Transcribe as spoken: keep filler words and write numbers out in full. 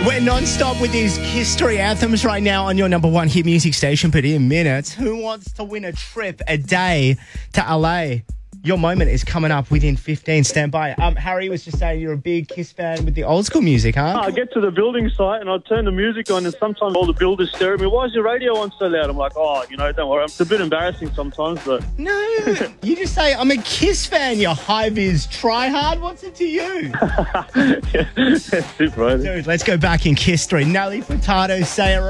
We're non-stop with these history anthems right now on your number one hit music station. But in minutes, who wants to win a trip a day to L A? Your moment is coming up within fifteen. Stand by. Um, Harry was just saying you're a big Kiss fan with the old school music, huh? I get to the building site and I turn the music on, and sometimes all the builders stare at me. Why is your radio on so loud? I'm like, oh, you know, don't worry. It's a bit embarrassing sometimes, but... No, you just say, I'm a Kiss fan, you high-vis try-hard. What's it to you? yeah, that's it, bro. Dude, let's go back in history. Nelly Furtado, say it